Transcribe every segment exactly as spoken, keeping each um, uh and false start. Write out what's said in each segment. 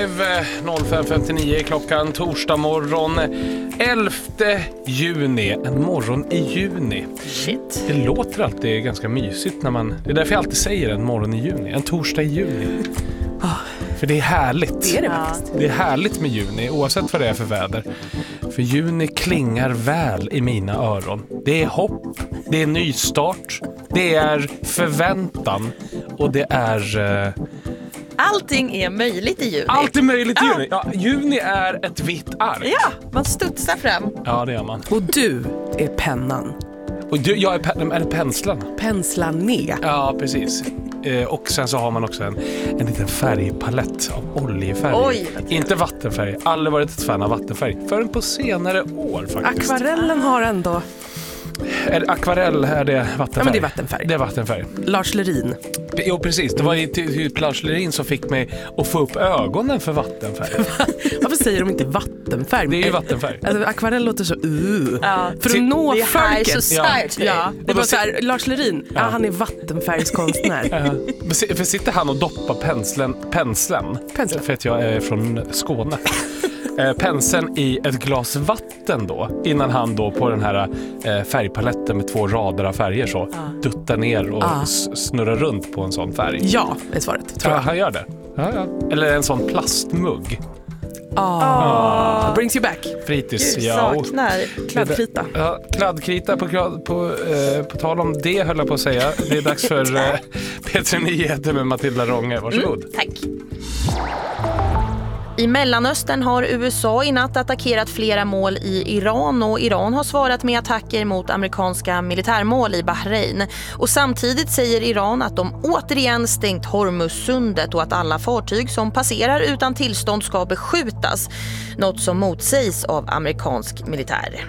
noll fem femtionio klockan torsdag morgon elfte juni. En morgon i juni. Shit. Det låter alltid ganska mysigt när man... Det är därför jag alltid säger en morgon i juni. En torsdag i juni. Oh. För det är härligt. Det är det faktiskt. Det är härligt med juni oavsett vad det är för väder. För juni klingar väl i mina öron. Det är hopp. Det är nystart. Det är förväntan. Och det är... Uh... Allting är möjligt i juni. Allt är möjligt i juni. Ja, juni är ett vitt ark. Ja, man studsar fram. Ja, det gör man. Och du är pennan. Och du, jag är, pe- är det penslarna. Penslar ner. Ja, precis. Eh, och sen så har man också en, en liten färgpalett av oljefärg. Oj, inte vattenfärg. Aldrig varit ett fan av vattenfärg. Förrän på senare år faktiskt. Akvarellen har ändå... Är akvarell är det vattenfärg? Ja, men det är vattenfärg. Det är vattenfärg. Lars Lerin. Jo, precis. Det var ju typ Lars Lerin som fick mig att få upp ögonen för vattenfärg. Varför säger de inte vattenfärg? Det är ju vattenfärg. Alltså, akvarell låter så... Uh. Ja. För att nå det är high folket. society. Ja. Ja. Det var så här, Lars Lerin, Ja. ja, han är vattenfärgskonstnär. Ja. För sitter han och doppar penseln, penseln, Penseln. för att jag är från Skåne. Eh, penseln i ett glas vatten då, innan han då på den här eh, färgpaletten med två rader av färger så Ah. duttar ner och Ah. s- snurrar runt på en sån färg. Ja, är svaret, tror Ja, jag. han gör det. Ja, ja. Eller en sån plastmugg. Ah. Brings you back. Fritids, Gud, ja. och- saknar. Kladdkrita. Ja, kladdkrita på, gra- på, eh, på tal om det höll jag på att säga. Det är dags för eh, P tre Nyheter med Matilda Ronge. Varsågod. Mm, tack. I Mellanöstern har U S A i natt attackerat flera mål i Iran och Iran har svarat med attacker mot amerikanska militärmål i Bahrain. Och samtidigt säger Iran att de återigen stängt Hormuzsundet och att alla fartyg som passerar utan tillstånd ska beskjutas. Något som motsägs av amerikansk militär.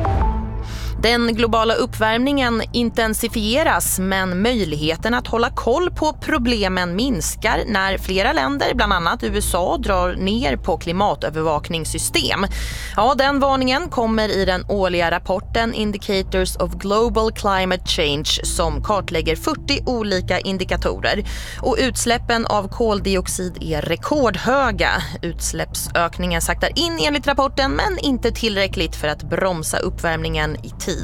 Den globala uppvärmningen intensifieras, men möjligheten att hålla koll på problemen minskar när flera länder, bland annat U S A, drar ner på klimatövervakningssystem. Ja, den varningen kommer i den årliga rapporten Indicators of Global Climate Change som kartlägger fyrtio olika indikatorer. Och utsläppen av koldioxid är rekordhöga. Utsläppsökningen saktar in enligt rapporten, men inte tillräckligt för att bromsa uppvärmningen i tid.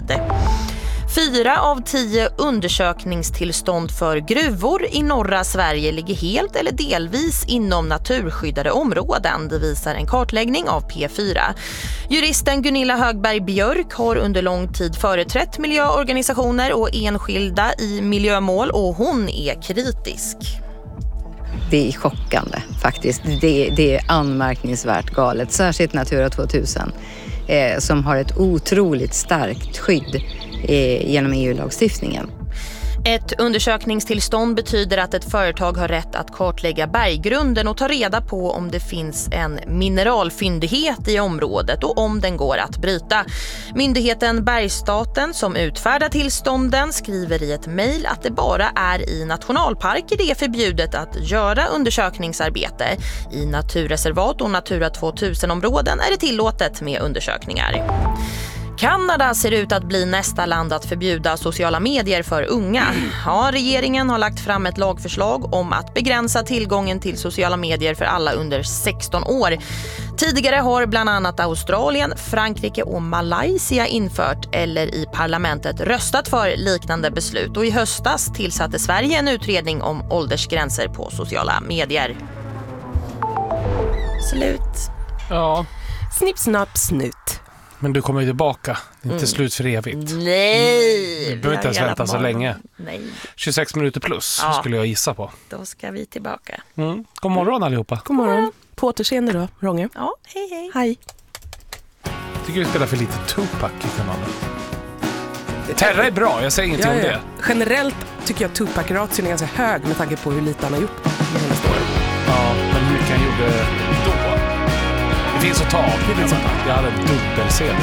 Fyra av tio undersökningstillstånd för gruvor i norra Sverige ligger helt eller delvis inom naturskyddade områden. Det visar en kartläggning av P fyra. Juristen Gunilla Högberg Björk har under lång tid företrätt miljöorganisationer och enskilda i miljömål och hon är kritisk. Det är chockande faktiskt. Det, det är anmärkningsvärt galet. Särskilt Natura tvåtusen eh, som har ett otroligt starkt skydd eh, genom E U-lagstiftningen. Ett undersökningstillstånd betyder att ett företag har rätt att kartlägga berggrunden och ta reda på om det finns en mineralfyndighet i området och om den går att bryta. Myndigheten Bergsstaten som utfärdar tillstånden skriver i ett mejl att det bara är i nationalparker det är förbjudet att göra undersökningsarbete. I naturreservat och Natura tvåtusen-områden är det tillåtet med undersökningar. Kanada ser ut att bli nästa land att förbjuda sociala medier för unga. Ja, regeringen har lagt fram ett lagförslag om att begränsa tillgången till sociala medier för alla under sexton år. Tidigare har bland annat Australien, Frankrike och Malaysia infört eller i parlamentet röstat för liknande beslut. Och i höstas tillsatte Sverige en utredning om åldersgränser på sociala medier. Slut. Ja, Snipp, snapp, snut. men du kommer ju tillbaka. Det är inte slut för evigt. Nej! Du behöver inte ens vänta så länge. Nej, tjugosex minuter plus Ja. skulle jag gissa på. då ska vi tillbaka. Mm. God morgon allihopa. God morgon. På återseende då, Ronge. Ja, hej hej. Hej. Jag tycker vi spelar för lite Tupac i kanalen. Terra är bra, jag säger ingenting Ja, om ja. det. Generellt tycker jag Tupac-ration är ganska hög med tanke på hur lite han har gjort de senaste åren. Ja, men hur mycket han gjorde då? Det finns att ta av. Det finns att ta. Jag hade en dubbel-C D.